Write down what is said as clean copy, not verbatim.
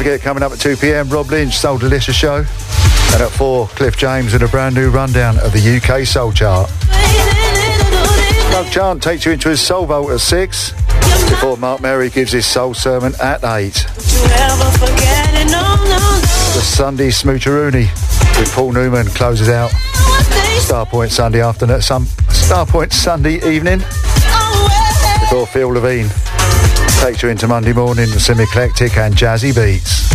forget, coming up at 2 p.m, Rob Lynch, Soul Delicious Show. And at 4, Cliff James and a brand new rundown of the UK Soul Chart. Doug Chant takes you into his Soul Vault at 6, before Mark Merry gives his Soul Sermon at 8. The Sunday Smoocheroonie with Paul Newman closes out Starpoint Sunday afternoon, Starpoint Sunday evening, before Phil Levine takes you into Monday morning with some eclectic and jazzy beats.